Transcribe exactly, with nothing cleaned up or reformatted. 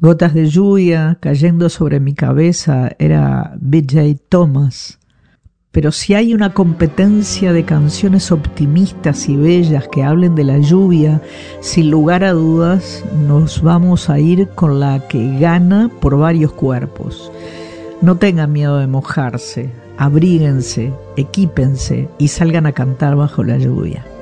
Gotas de lluvia cayendo sobre mi cabeza era B J Thomas. Pero si hay una competencia de canciones optimistas y bellas que hablen de la lluvia, sin lugar a dudas nos vamos a ir con la que gana por varios cuerpos. No tengan miedo de mojarse, abríguense, equípense y salgan a cantar bajo la lluvia.